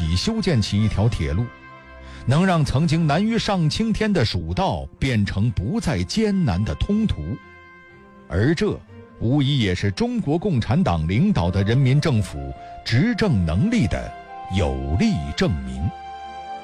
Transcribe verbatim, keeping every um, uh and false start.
己修建起一条铁路，能让曾经难于上青天的蜀道变成不再艰难的通途。而这无疑也是中国共产党领导的人民政府执政能力的有力证明。